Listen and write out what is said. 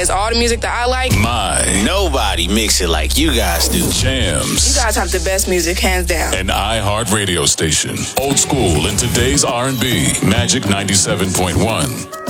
all the music that I like. Nobody mix it like you guys do. Jams. You guys have the best music, hands down. An iHeart radio station. Old school in today's R&B. Magic 97.1.